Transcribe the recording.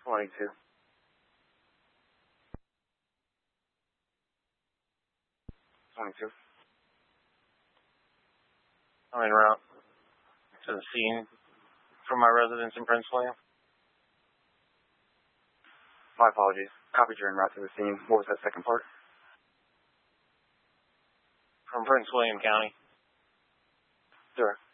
22. 22. I'm en route to the scene from my residence in Prince William. My apologies. Copied you're en route to the scene. What was that second part? From Prince William County. Sure.